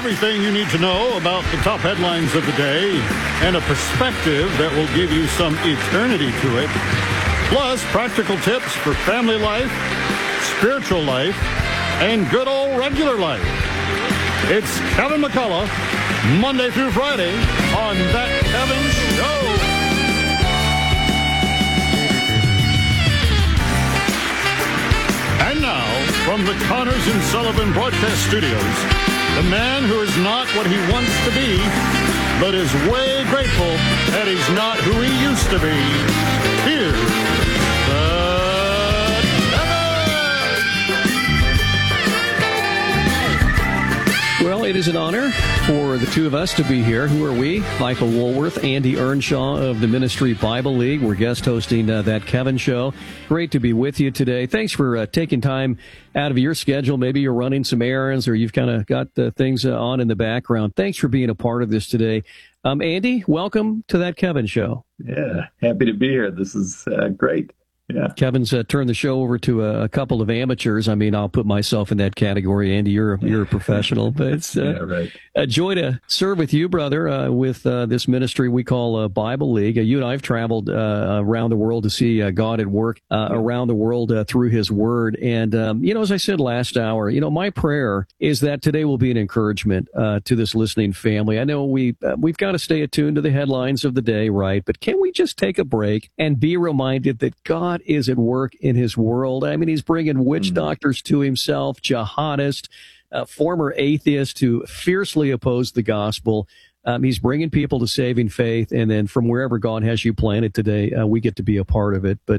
Everything you need to know about the top headlines of the day and a perspective that will give you some eternity to it. Plus, practical tips for family life, spiritual life, and good old regular life. It's Kevin McCullough, Monday through Friday on That Kevin Show. And now, from the Connors and Sullivan Broadcast Studios, the man who is not what he wants to be, but is way grateful that he's not who he used to be. Here's Well, it is an honor for the two of us to be here. Who are we? Michael Woolworth, Andy Earnshaw of the Ministry Bible League. We're guest hosting That Kevin Show. Great to be with you today. Thanks for taking time out of your schedule. Maybe you're running some errands or you've kind of got things on in the background. Thanks for being a part of this today. Andy, welcome to That Kevin Show. Yeah, happy to be here. This is great. Yeah. Kevin's turned the show over to a couple of amateurs. I mean, I'll put myself in that category. Andy, you're a professional, but it's right. A joy to serve with you, brother, with this ministry we call Bible League. You and I have traveled around the world to see God at work around the world through His Word. And, as I said last hour, my prayer is that today will be an encouragement to this listening family. I know we've got to stay attuned to the headlines of the day, right? But can we just take a break and be reminded that God is at work in His world? I mean, He's bringing witch doctors to Himself, jihadists, former atheists who fiercely oppose the gospel. He's bringing people to saving faith. And then from wherever God has you planted today, we get to be a part of it. But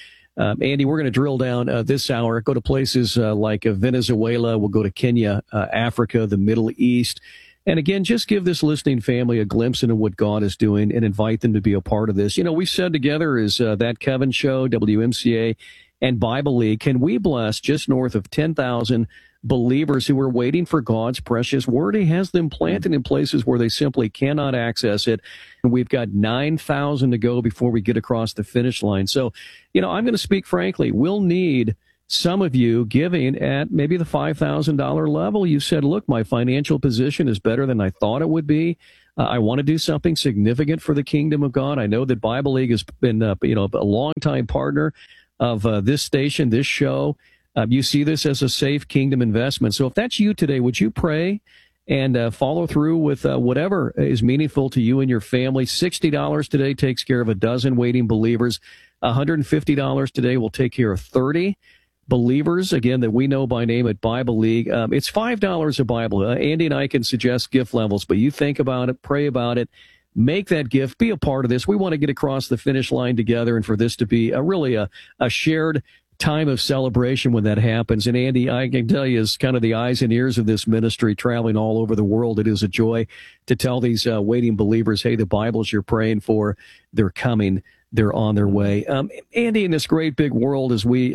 Andy, we're going to drill down this hour, go to places like Venezuela. We'll go to Kenya, Africa, the Middle East. And again, just give this listening family a glimpse into what God is doing and invite them to be a part of this. We said together is That Kevin Show, WMCA, and Bible League. Can we bless just north of 10,000 believers who are waiting for God's precious word? He has them planted in places where they simply cannot access it. And we've got 9,000 to go before we get across the finish line. So, I'm going to speak frankly. We'll need some of you giving at maybe the $5,000 level. You said, look, my financial position is better than I thought it would be. I want to do something significant for the kingdom of God. I know that Bible League has been, a longtime partner of this station, this show. You see this as a safe kingdom investment. So if that's you today, would you pray and follow through with whatever is meaningful to you and your family? $60 today takes care of a dozen waiting believers. $150 today will take care of 30 believers, again, that we know by name at Bible League. It's $5 a Bible. Andy and I can suggest gift levels, but you think about it, pray about it, make that gift, be a part of this. We want to get across the finish line together and for this to be really a shared time of celebration when that happens. And Andy, I can tell you, as kind of the eyes and ears of this ministry traveling all over the world, it is a joy to tell these waiting believers, hey, the Bibles you're praying for, they're coming. They're on their way. Andy, in this great big world, as we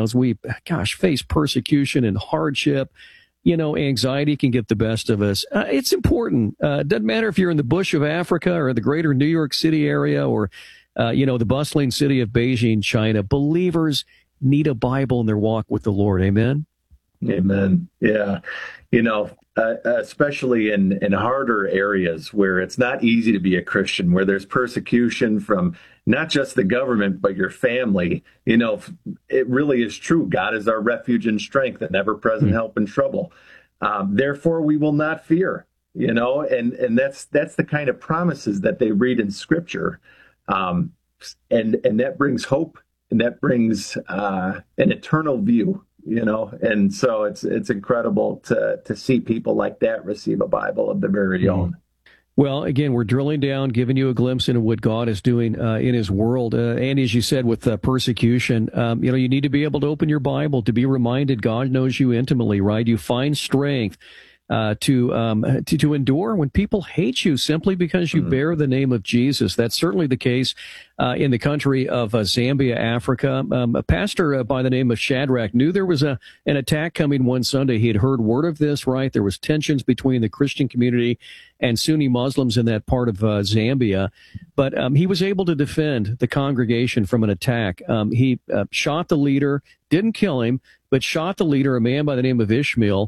face persecution and hardship, anxiety can get the best of us. It's important. Doesn't matter if you're in the bush of Africa or the greater New York City area or, the bustling city of Beijing, China. Believers need a Bible in their walk with the Lord. Amen? Amen. Yeah. Especially in harder areas where it's not easy to be a Christian, where there's persecution from not just the government, but your family. It really is true. God is our refuge and strength, an ever-present help in trouble. Therefore, we will not fear, and that's the kind of promises that they read in Scripture. And that brings hope, and that brings an eternal view. And so it's incredible to see people like that receive a Bible of their very own. Well, again, we're drilling down, giving you a glimpse into what God is doing in His world. And as you said, with persecution, you need to be able to open your Bible to be reminded God knows you intimately, right? You find strength to endure when people hate you simply because you bear the name of Jesus. That's certainly the case in the country of Zambia, Africa. A pastor by the name of Shadrach knew there was an attack coming one Sunday. He had heard word of this, right? There was tensions between the Christian community and Sunni Muslims in that part of Zambia. But he was able to defend the congregation from an attack. He shot the leader, didn't kill him, but shot the leader, a man by the name of Ishmael.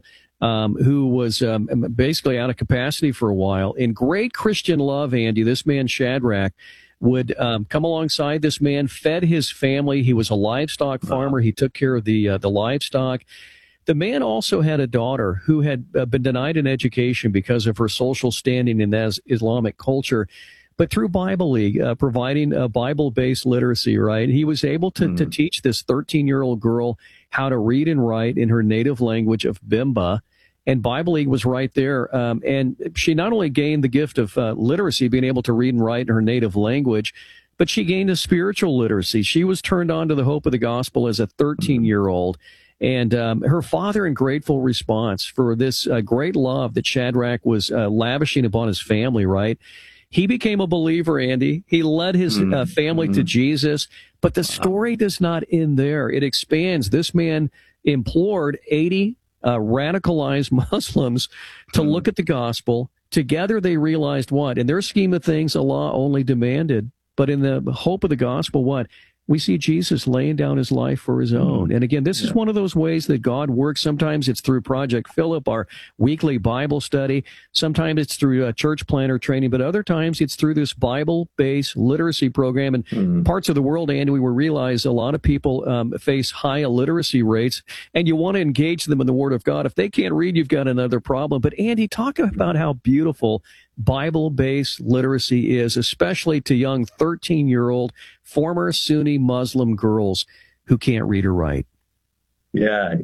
who was basically out of capacity for a while. In great Christian love, Andy, this man Shadrach would come alongside this man, fed his family. He was a livestock farmer. He took care of the livestock. The man also had a daughter who had been denied an education because of her social standing in Islamic culture. But through Bible League, providing a Bible-based literacy, right, he was able to teach this 13-year-old girl how to read and write in her native language of Bimba. And Bible League was right there. And she not only gained the gift of literacy, being able to read and write in her native language, but she gained a spiritual literacy. She was turned on to the hope of the gospel as a 13-year-old. And her father, in grateful response for this great love that Shadrach was lavishing upon his family, right? He became a believer, Andy. He led his family to Jesus. But the story does not end there. It expands. This man implored 80 radicalized Muslims to look at the gospel. Together they realized what? In their scheme of things, Allah only demanded. But in the hope of the gospel, what? We see Jesus laying down his life for his own. And again, this is one of those ways that God works. Sometimes it's through Project Philip, our weekly Bible study. Sometimes it's through church planner training, but other times it's through this Bible-based literacy program. And parts of the world, Andy, we realize a lot of people face high illiteracy rates, and you want to engage them in the Word of God. If they can't read, you've got another problem. But Andy, talk about how beautiful Bible-based literacy is, especially to young 13-year-old former Sunni Muslim girls who can't read or write. Yeah,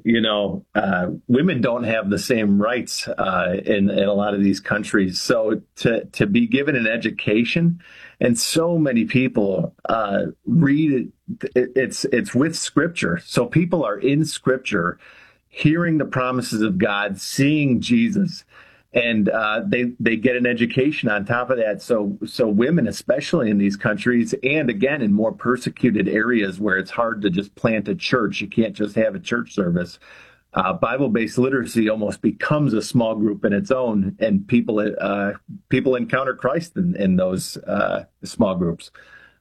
women don't have the same rights in a lot of these countries. So to be given an education, and so many people read it's with Scripture. So people are in Scripture, hearing the promises of God, seeing Jesus. And they get an education on top of that. So women, especially in these countries, and again, in more persecuted areas where it's hard to just plant a church, you can't just have a church service. Bible-based literacy almost becomes a small group in its own, and people encounter Christ in those small groups.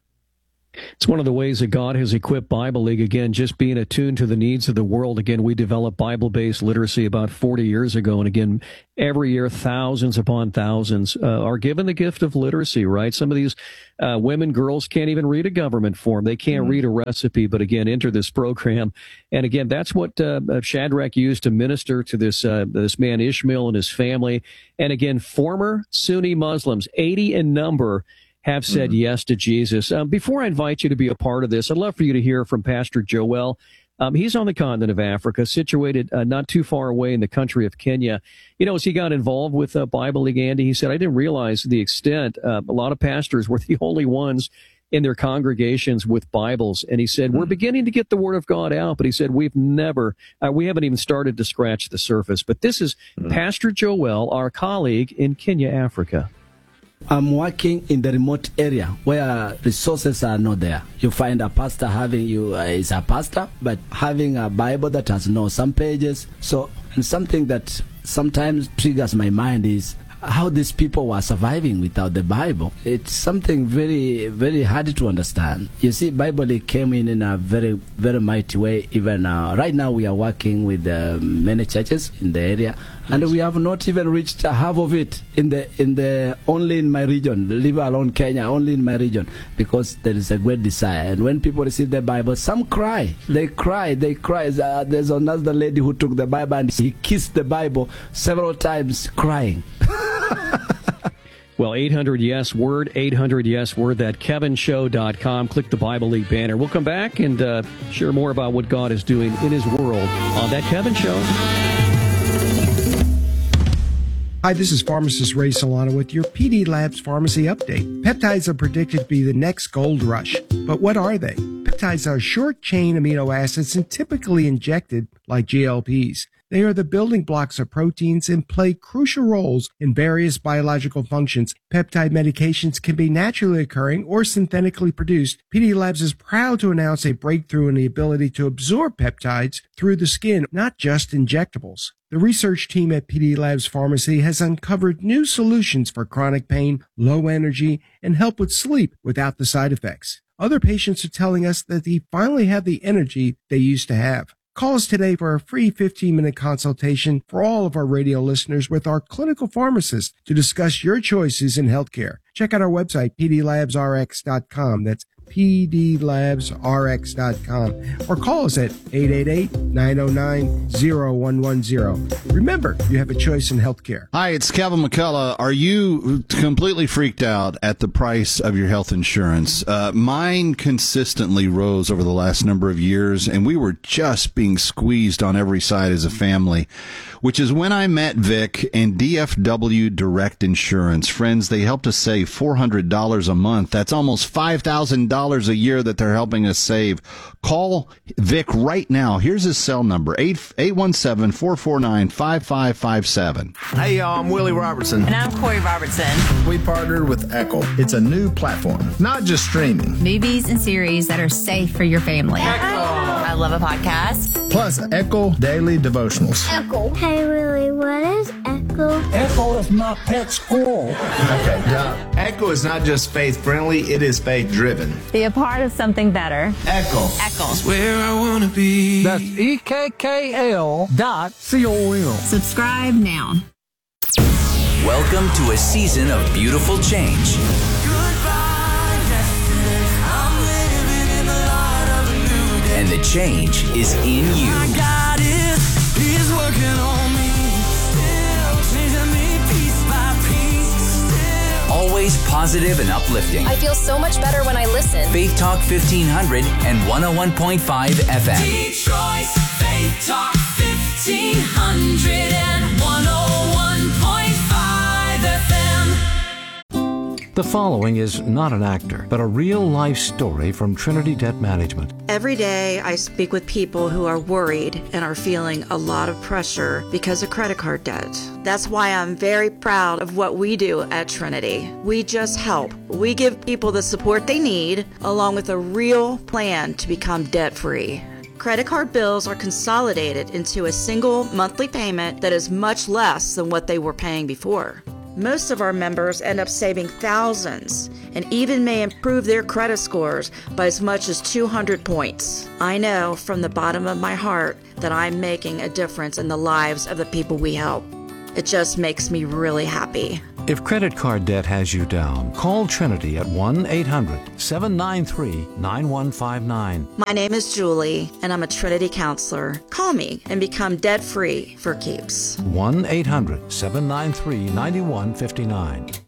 It's one of the ways that God has equipped Bible League, again, just being attuned to the needs of the world. Again, we developed Bible-based literacy about 40 years ago. And again, every year, thousands upon thousands are given the gift of literacy, right? Some of these women, girls can't even read a government form. They can't read a recipe, but again, enter this program. And again, that's what Shadrach used to minister to this man Ishmael and his family. And again, former Sunni Muslims, 80 in number, have said yes to Jesus. Before I invite you to be a part of this, I'd love for you to hear from Pastor Joel. He's on the continent of Africa, situated not too far away in the country of Kenya. As he got involved with Bible League, Andy, he said, I didn't realize the extent. A lot of pastors were the only ones in their congregations with Bibles. And he said, we're beginning to get the Word of God out. But he said, we haven't even started to scratch the surface. But this is Pastor Joel, our colleague in Kenya, Africa. I'm working in the remote area where resources are not there. You find a pastor is a pastor, but having a Bible that has some pages. So, and something that sometimes triggers my mind is how these people were surviving without the Bible. It's something very, very hard to understand. You see, Bible came in a very, very mighty way. Even right now, we are working with many churches in the area, and we have not even reached half of it only in my region, leave alone Kenya, only in my region, because there is a great desire. And when people receive the Bible, some cry. They cry. There's another lady who took the Bible and he kissed the Bible several times, crying. Well, 800-YES-WORD, 800-YES-WORD, that kevinshow.com. Click the Bible League banner. We'll come back and share more about what God is doing in his world on That Kevin Show. Hi, this is pharmacist Ray Solano with your PD Labs Pharmacy Update. Peptides are predicted to be the next gold rush. But what are they? Peptides are short-chain amino acids and typically injected like GLPs. They are the building blocks of proteins and play crucial roles in various biological functions. Peptide medications can be naturally occurring or synthetically produced. PD Labs is proud to announce a breakthrough in the ability to absorb peptides through the skin, not just injectables. The research team at PD Labs Pharmacy has uncovered new solutions for chronic pain, low energy, and help with sleep without the side effects. Other patients are telling us that they finally have the energy they used to have. Call us today for a free 15-minute consultation for all of our radio listeners with our clinical pharmacist to discuss your choices in healthcare. Check out our website, pdlabsrx.com. That's pdlabsrx.com, or call us at 888-909-0110. Remember, you have a choice in healthcare. Hi, it's Kevin McCullough. Are you completely freaked out at the price of your health insurance? Mine consistently rose over the last number of years, and we were just being squeezed on every side as a family, which is when I met Vic and DFW Direct Insurance. Friends, they helped us save $400 a month. That's almost $5,000 a year that they're helping us save. Call Vic right now. Here's his cell number, 817-449-5557. Hey, y'all, I'm Willie Robertson. And I'm Corey Robertson. We partnered with Echo. It's a new platform, not just streaming. Movies and series that are safe for your family. Echo! I love a podcast. Plus, Echo Daily Devotionals. Echo. Hey, Willie, what is Echo? Echo is my pet squirrel. Okay, Echo is not just faith-friendly, it is faith-driven. Be a part of something better. Echo. Echo. It's where I want to be. That's EKKL.com. Subscribe now. Welcome to a season of beautiful change. And the change is in you. He's working on me. Still changing me piece by piece. Always positive and uplifting. I feel so much better when I listen. Faith Talk 1500 and 101.5 FM. Detroit's Faith Talk 1500 and 101.5 FM. The following is not an actor, but a real-life story from Trinity Debt Management. Every day I speak with people who are worried and are feeling a lot of pressure because of credit card debt. That's why I'm very proud of what we do at Trinity. We just help. We give people the support they need, along with a real plan to become debt-free. Credit card bills are consolidated into a single monthly payment that is much less than what they were paying before. Most of our members end up saving thousands and even may improve their credit scores by as much as 200 points. I know from the bottom of my heart that I'm making a difference in the lives of the people we help. It just makes me really happy. If credit card debt has you down, call Trinity at 1-800-793-9159. My name is Julie, and I'm a Trinity counselor. Call me and become debt-free for keeps. 1-800-793-9159.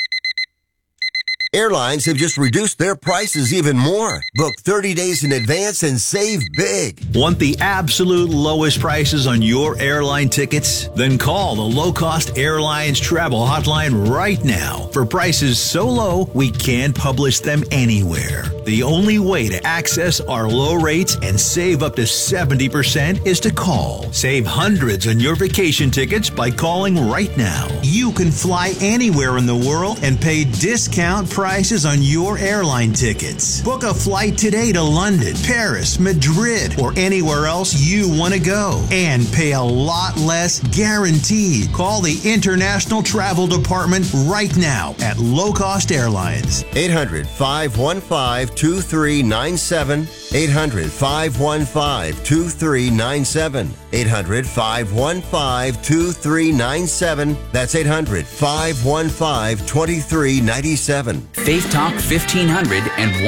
Airlines have just reduced their prices even more. Book 30 days in advance and save big. Want the absolute lowest prices on your airline tickets? Then call the Low Cost Airlines Travel Hotline right now for prices so low we can't publish them anywhere. The only way to access our low rates and save up to 70% is to call. Save hundreds on your vacation tickets by calling right now. You can fly anywhere in the world and pay discount prices on your airline tickets. Book a flight today to London, Paris, Madrid, or anywhere else you want to go and pay a lot less guaranteed. Call the International Travel Department right now at Low Cost Airlines. 800-515-2397. 800-515-2397. 800-515-2397. That's 800-515-2397. Faith Talk 1500 and